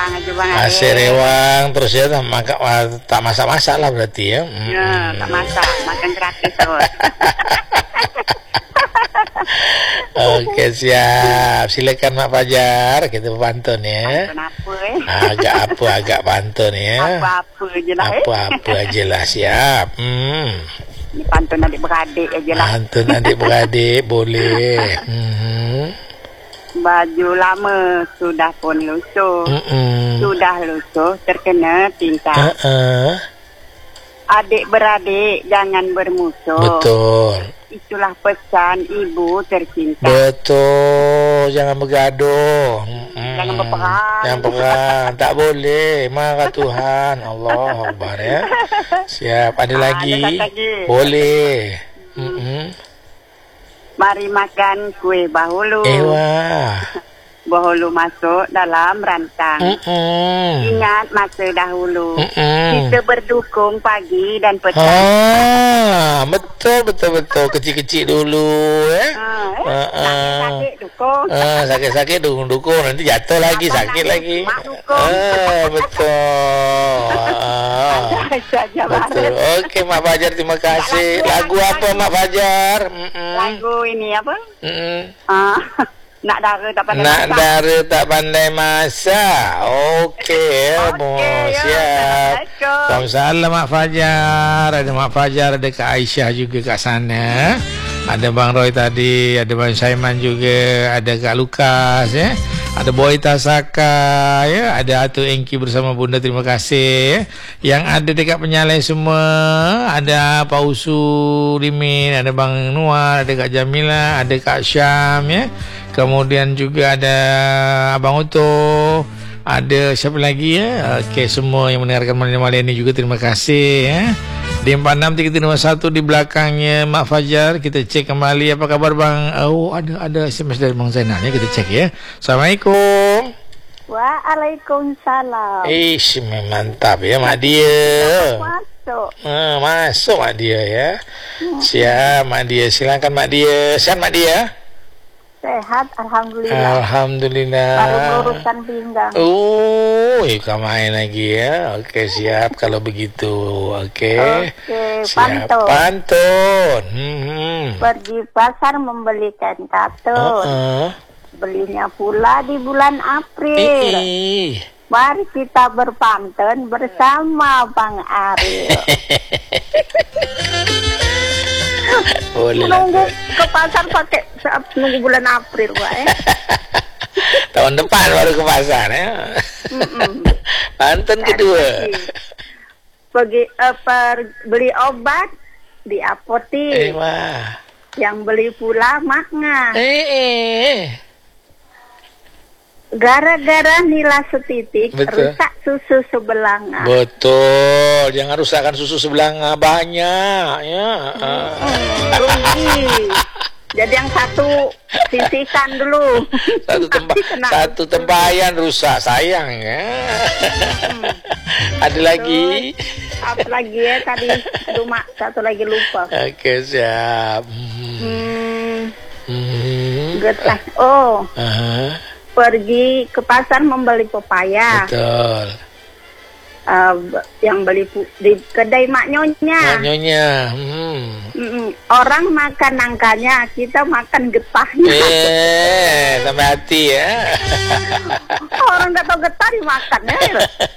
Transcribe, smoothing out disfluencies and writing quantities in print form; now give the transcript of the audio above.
rewang aja bang. Nasi rewang terus ya tak masak-masak lah berarti ya. Ya, tak masak, makan gratis tuh. Oke siap, silakan Mak Fajar, kita pantun ya. Pantun apa Agak pantun ya. Apa-apa je lah Apa-apa aja lah, siap. Ini pantun adik-beradik aja lah. Pantun adik-beradik boleh. Baju lama sudah pun lusuh. Sudah lusuh terkena tinta. Adik-beradik jangan bermusuh. Betul. Itulah pesan ibu tercinta. Betul, jangan bergaduh. Jangan berperang. Jangan perang, tak boleh. Marah Tuhan. Allah Akbar ya. Siap, ada lagi? Boleh. Mari makan kue bahulu. Wah. Bahulu masuk dalam rantang. Ingat masa dahulu. Kita berdukung pagi dan petang. Betul. Kecil-kecil dulu ya. Sakit-sakit dukung. Sakit-sakit dukung. Nanti jatuh lagi, sakit lagi. Mak dukung. Betul. Betul. Okey Mak Fajar, terima kasih. Lagu apa Mak Fajar? Lagu ini apa? Nak dara tak pandai masak. masak. Nak dara tak pandai masak. Okey ya, bos. Siap. Assalamualaikum Mak Fajar. Ada Mak Fajar, ada Kak Aisyah juga kat sana. Ada Bang Roy tadi, ada Bang Saiman juga, ada Kak Lukas ya. Ada Boy Tasaka ya, ada Atuk Engki bersama Bunda, terima kasih ya. Yang ada dekat Penyalai semua, ada Pak Usu Rimin, ada Bang Nuar, ada Kak Jamila, ada Kak Syam ya. Kemudian juga ada Abang Uto, ada siapa lagi ya? Okey, semua yang mendengarkan malam ini juga terima kasih ya. Di 463321 di belakangnya Mak Fajar, kita cek kembali apa kabar Bang. Ada SMS dari Bang Zainal ya, kita cek ya. Assalamualaikum. Waalaikumsalam. Mantap ya Mak Dia. Masuk. Masuk Mak Dia ya. Siap Mak Dia, silakan Mak Dia. Siap Mak Dia? Sehat, alhamdulillah. Baru meluruskan pinggang. Kau main lagi ya. Okey, siap kalau begitu. Okey. Siap. Pantun. Pergi pasar membeli kain katun. Belinya pula di bulan April. Mari kita berpantun bersama Bang Ariel. Boleh nunggu ke pasar pakai nunggu bulan April Pak ya. Tahun depan baru ke pasar ya. Pantun kedua. Pergi beli obat di apotek. Yang beli pula makna. Gara-gara nila setitik, rusak susu sebelanga. Betul, jangan rusakkan susu sebelanga, banyak ya. Rugi. Jadi yang satu sisihkan dulu. Satu tempayan rusak, sayang ya. Ada lagi? Apa lagi ya tadi? Aduh Mak, satu lagi lupa. Oke, siap. Getah. Pergi ke pasar membeli pepaya. Betul. Yang beli di kedai Mak Nyonya. Orang makan nangkanya, kita makan getahnya. Sampai hati ya. Orang nggak tahu getah dimakan ya.